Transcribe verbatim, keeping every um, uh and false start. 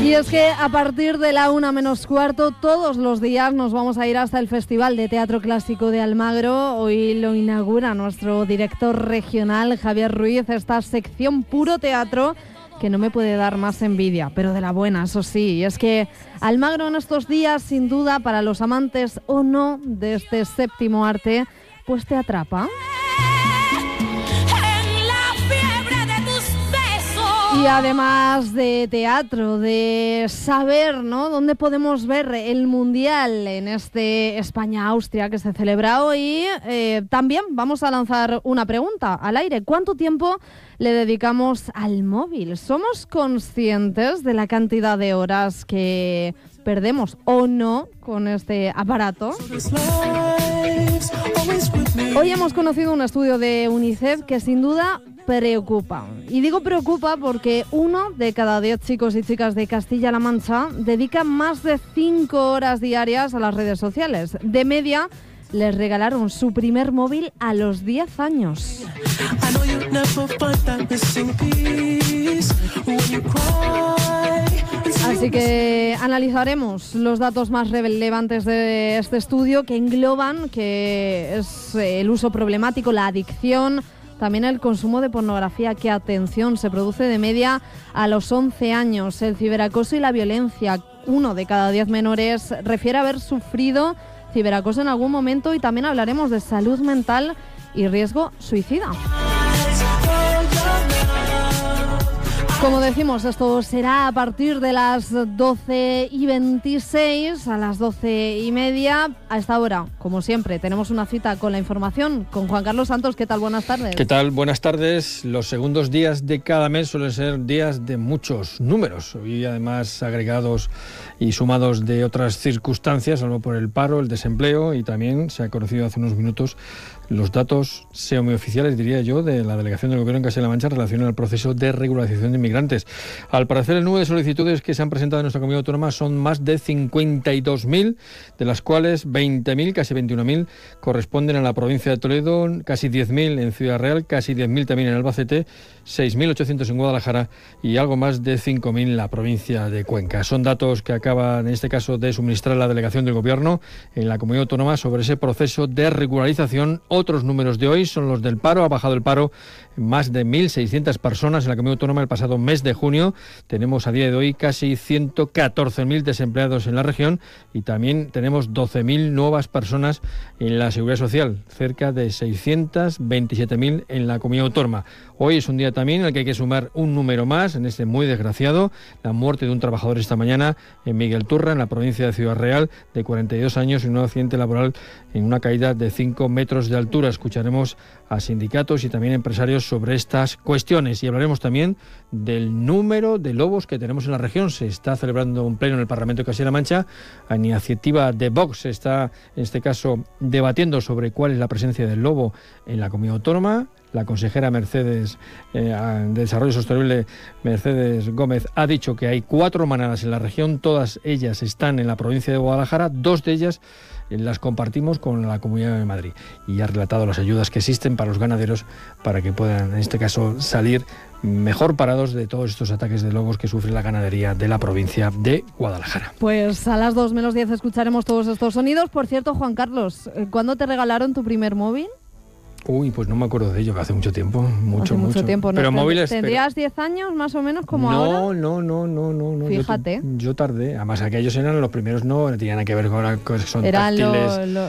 Y es que a partir de la una menos cuarto, todos los días nos vamos a ir hasta el Festival de Teatro Clásico de Almagro. Hoy lo inaugura nuestro director regional, Javier Ruiz, esta sección puro teatro que no me puede dar más envidia, pero de la buena, eso sí. Y es que Almagro en estos días, sin duda, para los amantes o no de este séptimo arte, pues te atrapa. Y además de teatro, de saber, ¿no?, dónde podemos ver el Mundial en este España-Austria que se celebra hoy, eh, también vamos a lanzar una pregunta al aire. ¿Cuánto tiempo le dedicamos al móvil? ¿Somos conscientes de la cantidad de horas que perdemos o no con este aparato? Hoy hemos conocido un estudio de UNICEF que sin duda preocupa. Y digo preocupa porque uno de cada diez chicos y chicas de Castilla-La Mancha dedica más de cinco horas diarias a las redes sociales. De media, les regalaron su primer móvil a los diez años. Así que analizaremos los datos más relevantes de este estudio que engloban que es el uso problemático, la adicción, también el consumo de pornografía, que, atención, se produce de media a los once años. El ciberacoso y la violencia. Uno de cada diez menores refiere haber sufrido ciberacoso en algún momento, y también hablaremos de salud mental y riesgo suicida. Como decimos, esto será a partir de las doce y veintiséis, a las doce y media. A esta hora, como siempre, tenemos una cita con la información con Juan Carlos Santos. ¿Qué tal? Buenas tardes. ¿Qué tal? Buenas tardes. Los segundos días de cada mes suelen ser días de muchos números, y además agregados y sumados de otras circunstancias, salvo por el paro, el desempleo, y también se ha conocido hace unos minutos los datos semioficiales, diría yo, de la delegación del Gobierno en Castilla-La Mancha en relación al proceso de regularización de inmigrantes. Al parecer, el número de solicitudes que se han presentado en nuestra comunidad autónoma son más de cincuenta y dos mil, de las cuales veinte mil, casi veintiuno mil, corresponden a la provincia de Toledo, casi diez mil en Ciudad Real, casi diez mil también en Albacete, seis mil ochocientos en Guadalajara y algo más de cinco mil en la provincia de Cuenca. Son datos que acaban, en este caso, de suministrar la delegación del Gobierno en la comunidad autónoma sobre ese proceso de regularización. Otros números de hoy son los del paro. Ha bajado el paro más de mil seiscientas personas en la comunidad autónoma el pasado mes de junio. Tenemos a día de hoy casi ciento catorce mil desempleados en la región, y también tenemos doce mil nuevas personas en la seguridad social, cerca de seiscientos veintisiete mil en la comunidad autónoma. Hoy es un día también en el que hay que sumar un número más, en este muy desgraciado, la muerte de un trabajador esta mañana en Miguel Turra, en la provincia de Ciudad Real, de cuarenta y dos años, en un accidente laboral en una caída de cinco metros de altura. Escucharemos a sindicatos y también empresarios sobre estas cuestiones, y hablaremos también del número de lobos que tenemos en la región. Se está celebrando un pleno en el Parlamento de Castilla-La Mancha. A iniciativa de Vox se está, en este caso, debatiendo sobre cuál es la presencia del lobo en la comunidad autónoma. La consejera Mercedes eh, de Desarrollo Sostenible, Mercedes Gómez, ha dicho que hay cuatro manadas en la región, todas ellas están en la provincia de Guadalajara, dos de ellas las compartimos con la Comunidad de Madrid, y ha relatado las ayudas que existen para los ganaderos para que puedan, en este caso, salir mejor parados de todos estos ataques de lobos que sufre la ganadería de la provincia de Guadalajara. Pues a las dos menos diez escucharemos todos estos sonidos. Por cierto, Juan Carlos, ¿cuándo te regalaron tu primer móvil? Uy, pues no me acuerdo de ello, que hace mucho tiempo, mucho, hace mucho, mucho tiempo. ¿No? Pero móviles... ¿Tendrías diez años más o menos como no, ahora? No, no, no, no, no. Fíjate. Yo, yo tardé, además aquellos eran los primeros, no tenían nada que ver con cosas que son eran táctiles. Lo, lo,